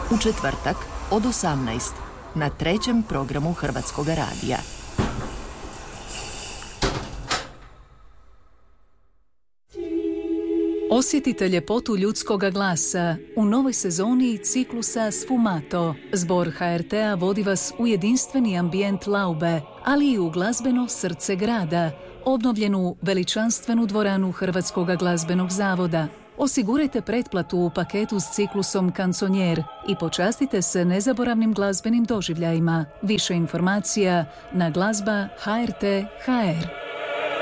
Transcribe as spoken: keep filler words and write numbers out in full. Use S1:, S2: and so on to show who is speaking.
S1: U četvrtak od osamnaest na trećem programu Hrvatskoga radija.
S2: Osjetite ljepotu ljudskoga glasa u novoj sezoni ciklusa Sfumato. Zbor ha er te a vodi vas u jedinstveni ambijent Laube, ali i u glazbeno srce grada, obnovljenu veličanstvenu dvoranu Hrvatskoga glazbenog zavoda. Osigurajte pretplatu u paketu s ciklusom Kanconier i počastite se nezaboravnim glazbenim doživljajima. Više informacija na glazba ha er te tačka ha er.